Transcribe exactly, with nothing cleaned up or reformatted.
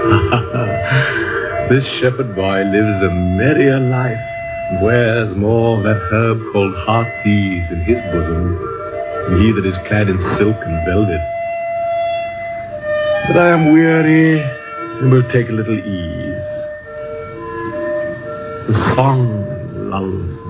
This shepherd boy lives a merrier life, and wears more of that herb called heart's ease in his bosom than he that is clad in silk and velvet. But I am weary, and will take a little ease. The song lulls me.